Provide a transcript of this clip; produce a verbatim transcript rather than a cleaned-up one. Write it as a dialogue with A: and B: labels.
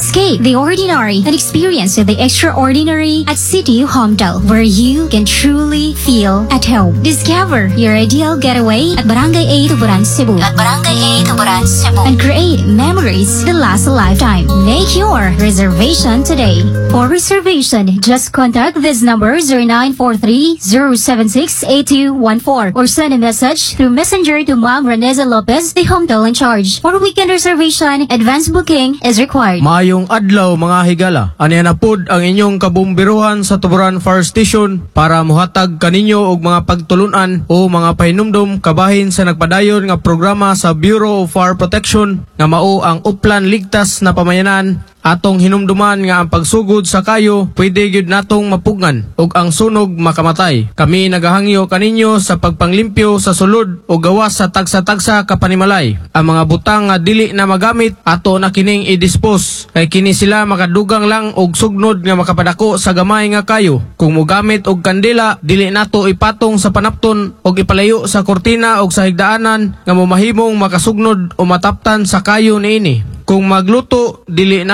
A: Escape the ordinary and experience the extraordinary at City Homedale, where you can truly feel at home. Discover your ideal getaway at Barangay A, Tuburan, Cebu. At Barangay A, Tuburan, Cebu. And create memories that last a lifetime. Make your reservation today. For reservation, just contact this number zero nine four three, zero seven six, eight two one four or send a message through Messenger to Ma'am Reneza Lopez, the Homedale in charge. For weekend reservation, advance booking is required.
B: Maayong adlaw mga higala. Aniya na pod ang inyong kabumbiruhan sa Tuburan Fire Station para muhatag kaninyo og mga pagtulunan o mga pahinumdum kabahin sa nagpadayon nga programa sa Bureau of Fire Protection nga mao ang Uplan Ligtas na Pamayanan. Atong hinumduman nga ang pagsugod sa kayo pwede gyud natong mapugngan ug ang sunog makamatay. Kami nagahangyo kaninyo sa pagpanglimpyo sa sulod o gawas sa tagsa-tagsa kapanimalay. Ang mga butang nga dili na magamit ato na kining i-dispose kay kini sila makadugang lang og sugnod nga makapadako sa gamay nga kayo. Kung mogamit og kandila dili nato ipatong sa panapton og ipalayo sa kortina og sa higdaanan nga mamahimong makasugnod o mataptan sa kayo niini. Kung magluto dili na